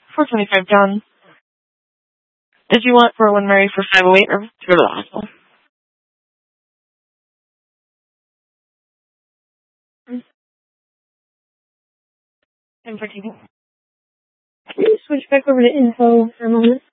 425, John. Did you want 401 Murray for 508 or to go to the hospital? And for TV. Can you switch back over to info for a moment?